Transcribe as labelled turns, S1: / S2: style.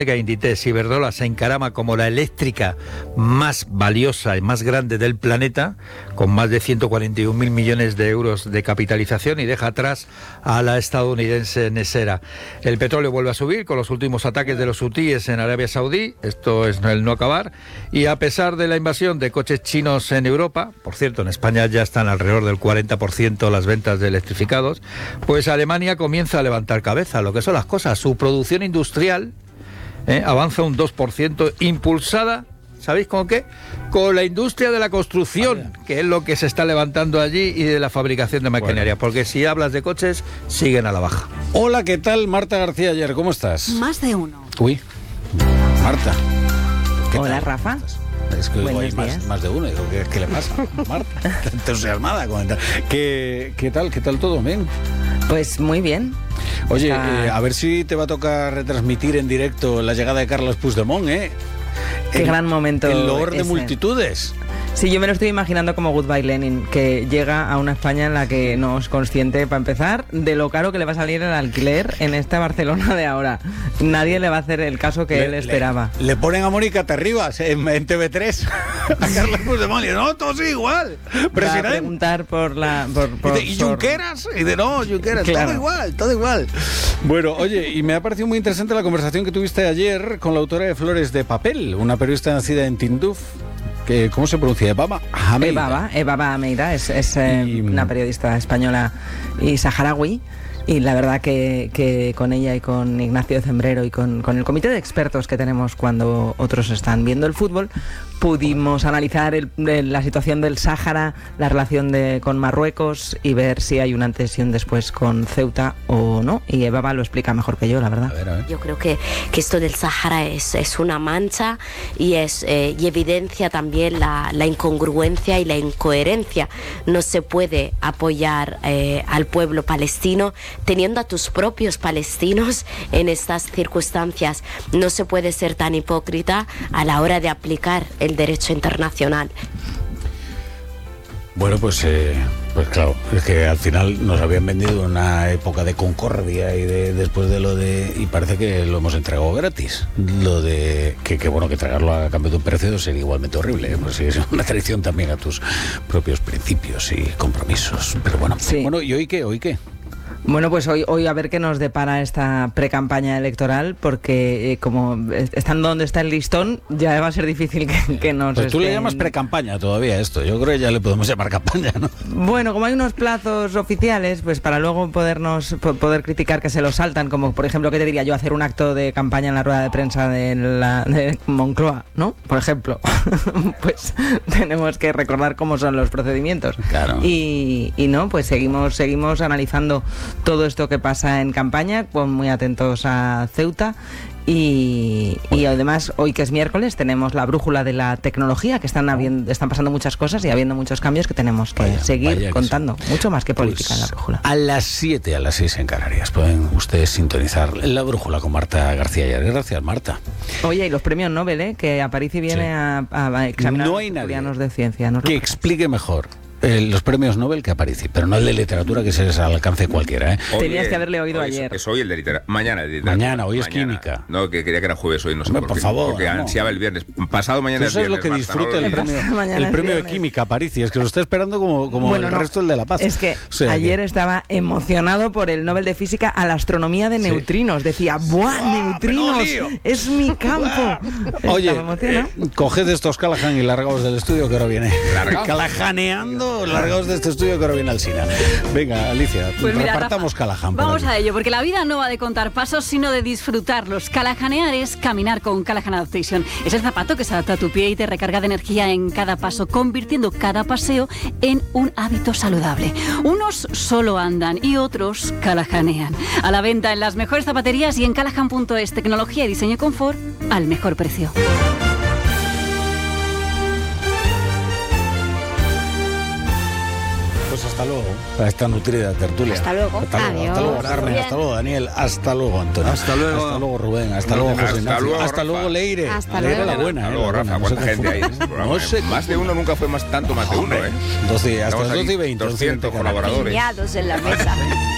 S1: Inditex Iberdrola se encarama como la eléctrica más valiosa y más grande del planeta, con más de 141.000 millones de euros de capitalización, y deja atrás a la estadounidense Nesera. El petróleo vuelve a subir con los últimos ataques de los hutíes en Arabia Saudí, esto es el no acabar, y a pesar de la invasión de coches chinos en Europa, por cierto, en España ya están alrededor del 40% las ventas de electrificados, pues Alemania comienza a levantar cabeza, lo que son las cosas. Su producción industrial avanza un 2%, impulsada, ¿sabéis con qué? Con la industria de la construcción, que es lo que se está levantando allí, y de la fabricación de maquinaria, porque si hablas de coches, siguen a la baja.
S2: Hola, ¿qué tal? Marta García Ayer, ¿cómo estás?
S3: Más de uno.
S2: Uy, Marta.
S4: Hola, Rafa.
S2: Es que
S4: Buenos
S2: hay más de uno. Digo, ¿qué le pasa? Marta, está entusiasmada. ¿Qué tal todo? ¿Bien?
S4: Pues muy bien.
S2: Oye, a ver si te va a tocar retransmitir en directo la llegada de Carles Puigdemont, ¿eh?
S4: Qué gran momento.
S2: El loor de multitudes.
S4: Sí, yo me lo estoy imaginando como Goodbye Lenin, que llega a una España en la que no es consciente, para empezar, de lo caro que le va a salir el alquiler en esta Barcelona de ahora. Nadie le va a hacer el caso que él esperaba.
S2: Le ponen a Mónica Terribas en TV3 a Carles Puigdemont y no, todo sigue igual.
S4: Va a preguntar por la...
S2: ¿Y Junqueras? Y no, Junqueras, claro. Todo igual. Bueno, oye, y me ha parecido muy interesante la conversación que tuviste ayer con la autora de Flores de Papel, una periodista nacida en Tinduf. ¿Cómo se pronuncia? Evaba Hameida
S4: es una periodista española y saharaui, y la verdad que con ella y con Ignacio Zembrero y con el comité de expertos que tenemos cuando otros están viendo el fútbol, pudimos analizar la situación del Sáhara, la relación con Marruecos, y ver si hay un antes y un después con Ceuta o no. Y Eva lo explica mejor que yo, la verdad.
S2: A ver.
S3: Yo creo que esto del Sáhara es una mancha y evidencia también la incongruencia y la incoherencia. No se puede apoyar al pueblo palestino teniendo a tus propios palestinos en estas circunstancias. No se puede ser tan hipócrita a la hora de aplicar el derecho internacional.
S2: Bueno, pues claro, es que al final nos habían vendido una época de concordia y después de lo de... y parece que lo hemos entregado gratis. Lo de que tragarlo a cambio de un precio sería igualmente horrible, pues sí, es una traición también a tus propios principios y compromisos. Pero bueno,
S4: sí.
S2: Bueno, ¿y hoy qué?
S4: Bueno, pues hoy a ver qué nos depara esta precampaña electoral, porque como estando donde está el listón, ya va a ser difícil que nos...
S2: Pues tú le llamas precampaña todavía esto, yo creo que ya le podemos llamar campaña, ¿no?
S4: Bueno, como hay unos plazos oficiales, pues para luego poder criticar que se los saltan, como por ejemplo, ¿qué te diría yo? Hacer un acto de campaña en la rueda de prensa de Moncloa, ¿no? Por ejemplo, pues tenemos que recordar cómo son los procedimientos.
S2: Claro.
S4: Y no, pues seguimos analizando todo esto que pasa en campaña, pues muy atentos a Ceuta. Y además, hoy que es miércoles, tenemos la brújula de la tecnología, que están pasando muchas cosas y habiendo muchos cambios que tenemos que seguir contando. Mucho más que política
S2: pues
S4: en la brújula.
S2: A las 7, a las 6 en Canarias pueden ustedes sintonizar la brújula con Marta García Ayer. Gracias, Marta.
S4: Oye, y los premios Nobel, que Aparici viene a examinar
S2: no hay
S4: a los
S2: nadie
S4: de ciencia.
S2: que explique mejor los premios Nobel que aparece, pero no el de literatura, que se les alcance cualquiera, ¿eh?
S4: Tenías que haberle oído ayer.
S5: Es hoy el de literatura. Mañana el de literatura.
S2: Mañana, hoy es química.
S5: No, que quería que era jueves, hoy no sé
S2: Hombre, por favor,
S5: porque ansiaba el viernes. Pasado mañana es
S2: eso
S5: viernes.
S2: Es lo que disfruta el premio de química, Aparici. Es que lo está esperando como el resto el de La Paz.
S4: Es que ayer estaba emocionado por el Nobel de Física a la astronomía de neutrinos. Decía, ¡buah, neutrinos! ¡Es mi campo!
S2: Oye, coged estos Callahan y largaos del estudio, que ahora viene. Callahaneando, largaos de este estudio, que ahora viene Alsina. Venga, Alicia,
S6: pues mira,
S2: repartamos Callahan.
S6: Vamos a ello, porque la vida no va de contar pasos, sino de disfrutarlos. Callahanear es caminar con Callahan Adaptation. Es el zapato que se adapta a tu pie y te recarga de energía en cada paso, convirtiendo cada paseo en un hábito saludable. Unos solo andan y otros callahanean. A la venta en las mejores zapaterías y en callahan.es. Tecnología y diseño y confort al mejor precio.
S2: Pues hasta luego, a esta nutrida tertulia.
S3: Hasta luego.
S2: Adiós. Hasta luego, Carmen. Hasta luego, Daniel. Hasta luego, Antonio.
S1: Hasta luego,
S2: Rubén. Hasta luego, José Ignacio. Hasta luego, Leire.
S3: Leire
S2: la buena.
S5: Hasta luego, Rafa. ¿Cuánta gente hay?
S2: No sé.
S5: Más de uno nunca fue tanto más de uno, ¿eh?
S2: Hasta las 12:20.
S5: 200 colaboradores.
S3: En la mesa.